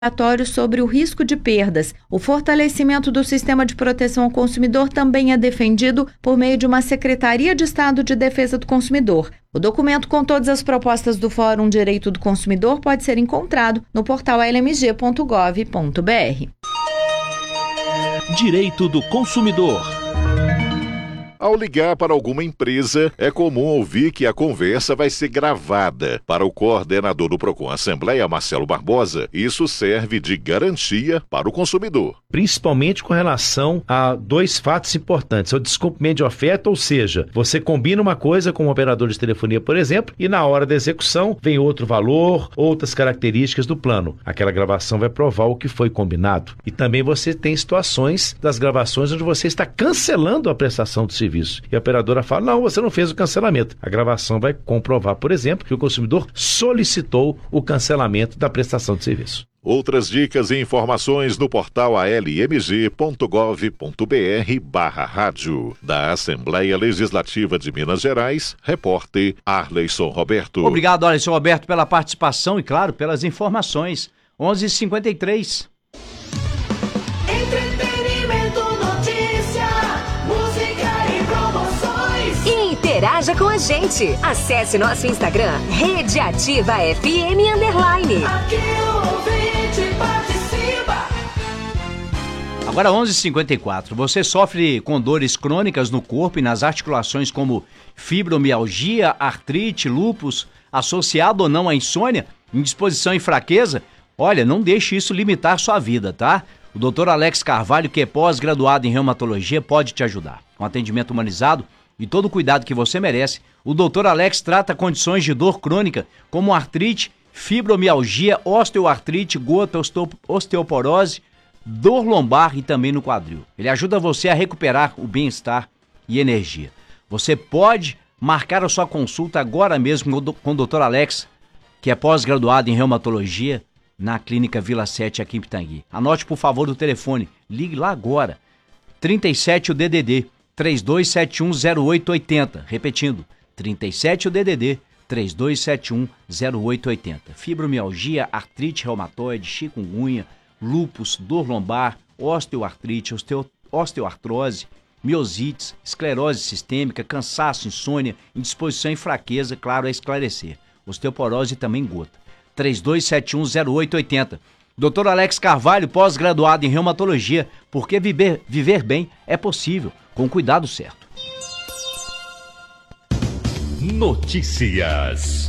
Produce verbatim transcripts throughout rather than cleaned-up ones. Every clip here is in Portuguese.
sobre o risco de perdas. O fortalecimento do sistema de proteção ao consumidor também é defendido por meio de uma Secretaria de Estado de Defesa do Consumidor. O documento com todas as propostas do Fórum Direito do Consumidor pode ser encontrado no portal l m g ponto gov ponto b r. Direito do Consumidor. Ao ligar para alguma empresa, é comum ouvir que a conversa vai ser gravada. Para o coordenador do Procon Assembleia, Marcelo Barbosa, isso serve de garantia para o consumidor. Principalmente com relação a dois fatos importantes. O descumprimento de oferta, ou seja, você combina uma coisa com um operador de telefonia, por exemplo, e na hora da execução vem outro valor, outras características do plano. Aquela gravação vai provar o que foi combinado. E também você tem situações das gravações onde você está cancelando a prestação do serviço. E a operadora fala, não, você não fez o cancelamento. A gravação vai comprovar, por exemplo, que o consumidor solicitou o cancelamento da prestação de serviço. Outras dicas e informações no portal a l m g ponto gov ponto b r barra rádio. Da Assembleia Legislativa de Minas Gerais, repórter Arleison Roberto. Obrigado, Arleison Roberto, pela participação e, claro, pelas informações. onze e cinquenta e três. Interaja com a gente. Acesse nosso Instagram, Rede Ativa F M Underline. Aqui o ouvinte participa. Agora onze e cinquenta e quatro. Você sofre com dores crônicas no corpo e nas articulações como fibromialgia, artrite, lúpus, associado ou não à insônia, indisposição e fraqueza? Olha, não deixe isso limitar sua vida, tá? O doutor Alex Carvalho, que é pós-graduado em reumatologia, pode te ajudar. Com atendimento humanizado e todo o cuidado que você merece, o doutor Alex trata condições de dor crônica, como artrite, fibromialgia, osteoartrite, gota, osteoporose, dor lombar e também no quadril. Ele ajuda você a recuperar o bem-estar e energia. Você pode marcar a sua consulta agora mesmo com o doutor Alex, que é pós-graduado em reumatologia, na Clínica Vila sete aqui em Pitangui. Anote, por favor, o telefone. Ligue lá agora. trinta e sete o D D D. três dois sete um zero oito oito zero. Repetindo, trinta e sete o D D D, três dois sete um zero oito oito zero. Fibromialgia, artrite reumatoide, chikungunya, lúpus, dor lombar, osteoartrite, osteo, osteoartrose, miosites, esclerose sistêmica, cansaço, insônia, indisposição e fraqueza, claro, é esclarecer. Osteoporose e também gota. três dois sete um zero oito oito zero. doutor Alex Carvalho, pós-graduado em reumatologia, porque viver, viver bem é possível, com cuidado certo. Notícias.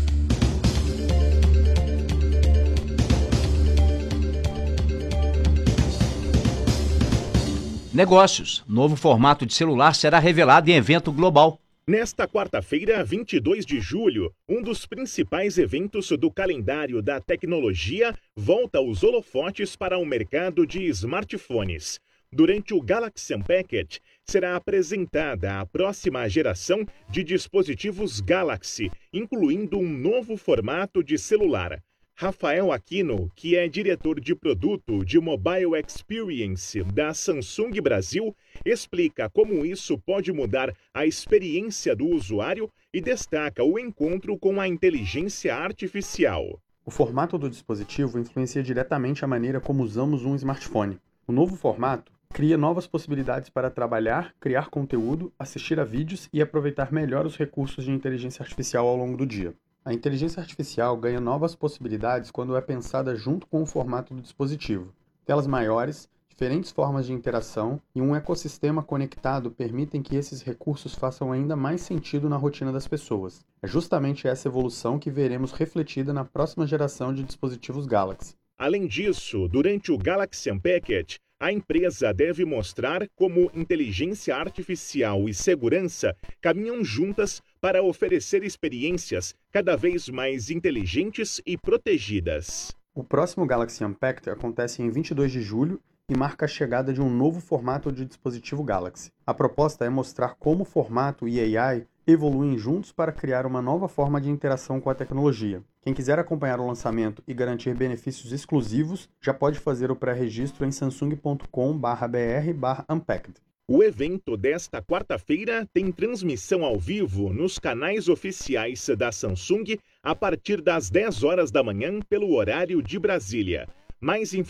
Negócios. Novo formato de celular será revelado em evento global. Nesta quarta-feira, vinte e dois de julho, um dos principais eventos do calendário da tecnologia volta os holofotes para o mercado de smartphones. Durante o Galaxy Unpacked, será apresentada a próxima geração de dispositivos Galaxy, incluindo um novo formato de celular. Rafael Aquino, que é diretor de produto de Mobile Experience da Samsung Brasil, explica como isso pode mudar a experiência do usuário e destaca o encontro com a inteligência artificial. O formato do dispositivo influencia diretamente a maneira como usamos um smartphone. O novo formato cria novas possibilidades para trabalhar, criar conteúdo, assistir a vídeos e aproveitar melhor os recursos de inteligência artificial ao longo do dia. A inteligência artificial ganha novas possibilidades quando é pensada junto com o formato do dispositivo. Telas maiores, diferentes formas de interação e um ecossistema conectado permitem que esses recursos façam ainda mais sentido na rotina das pessoas. É justamente essa evolução que veremos refletida na próxima geração de dispositivos Galaxy. Além disso, durante o Galaxy Unpacked, a empresa deve mostrar como inteligência artificial e segurança caminham juntas para oferecer experiências cada vez mais inteligentes e protegidas. O próximo Galaxy Unpacked acontece em vinte e dois de julho e marca a chegada de um novo formato de dispositivo Galaxy. A proposta é mostrar como o formato e A I evoluem juntos para criar uma nova forma de interação com a tecnologia. Quem quiser acompanhar o lançamento e garantir benefícios exclusivos, já pode fazer o pré-registro em samsung ponto com barra b r barra unpacked. O evento desta quarta-feira tem transmissão ao vivo nos canais oficiais da Samsung a partir das dez horas da manhã pelo horário de Brasília. Mais